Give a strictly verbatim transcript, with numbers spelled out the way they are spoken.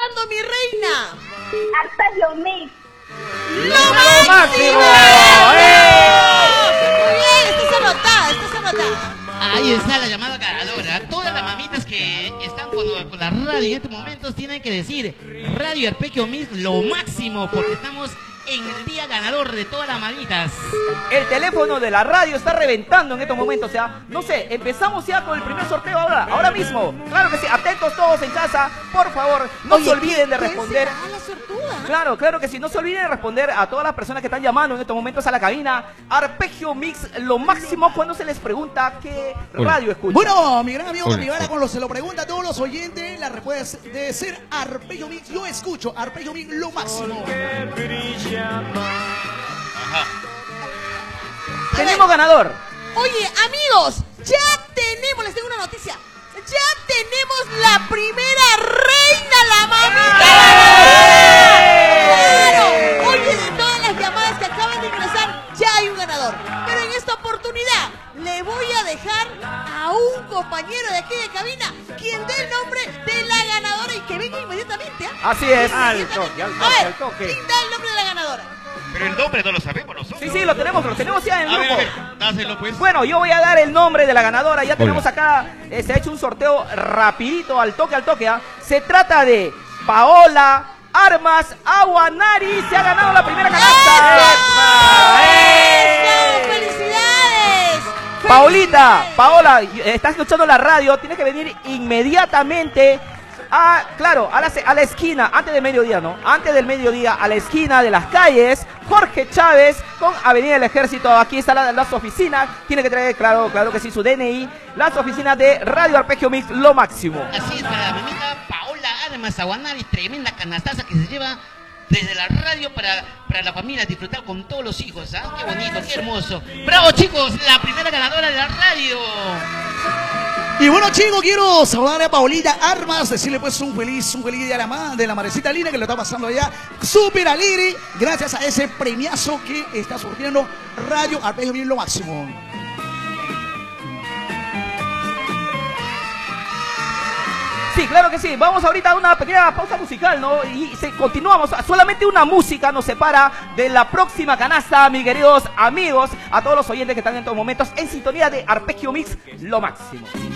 cantando, mi reina? Arpeggio Mix. ¡Lo máximo! Muy bien, estás anotada, estás anotada. Ahí está la llamada ganadora. Todas las mamitas que están con, con la radio en estos momentos tienen que decir Radio Arpeggio Mix lo máximo, porque estamos en el día ganador de todas las mamitas. El teléfono de la radio está reventando en estos momentos. O sea, no sé, empezamos ya con el primer sorteo ahora, ahora mismo. Claro que sí, atentos todos en casa. Por favor, no Oye, se olviden de responder. La sortuda? Claro, claro que sí, no se olviden de responder a todas las personas que están llamando en estos momentos a la cabina. Arpeggio Mix, lo máximo, cuando se les pregunta qué radio escuchan. Bueno, mi gran amigo Capibara, cuando se lo pregunta a todos los oyentes, la respuesta de ser Arpeggio Mix, yo escucho Arpeggio Mix, lo máximo. Ajá. Tenemos ganador. Oye, amigos, ya tenemos, les tengo una noticia. Ya tenemos la primera reina, la mamita. ¡Claro! Oye, de todas las llamadas que acaban de ingresar, ya hay un ganador. Pero en esta oportunidad le voy a dejar a un compañero de aquí de cabina quien dé el nombre de la ganadora y que venga inmediatamente. ¿eh? Así es. Al toque, al toque, a ver, al toque. ¿quién da el nombre de la ganadora? Pero el nombre no lo sabemos nosotros. Sí, sí, lo tenemos, lo tenemos ya en el A grupo. ver, a ver, dáselo pues. Bueno, yo voy a dar el nombre de la ganadora. Ya tenemos Hola. acá, eh, se ha hecho un sorteo rapidito, al toque, al toque. ¿eh? Se trata de Paola Armas Aguanari. Se ha ganado la primera canasta. ¡Eso! ¡Felicidades! Paolita, Paola, estás escuchando la radio, tienes que venir inmediatamente a, claro, a la, a la esquina, antes del mediodía, ¿no? Antes del mediodía, a la esquina de las calles Jorge Chávez con Avenida del Ejército. Aquí están la, las oficinas, tiene que traer, claro, claro que sí, su D N I, las oficinas de Radio Arpeggio Mix, lo máximo. Así es, para la mamita Paola Armas Aguanari, tremenda canastaza que se lleva desde la radio para, para la familia, disfrutar con todos los hijos, ¿ah? Qué bonito, qué hermoso. ¡Bravo, chicos! La primera ganadora de la radio. Y bueno, chicos, quiero saludarle a Paulita Armas, decirle pues un feliz, un feliz día de la, ma, de la madrecita linda que lo está pasando allá súper alegre, gracias a ese premiazo que está surgiendo Radio Arpeggio Mix, lo máximo. Sí, claro que sí. Vamos ahorita a una pequeña pausa musical, ¿no? Y se, continuamos. Solamente una música nos separa de la próxima canasta, mis queridos amigos, a todos los oyentes que están en estos momentos en sintonía de Arpeggio Mix, lo máximo.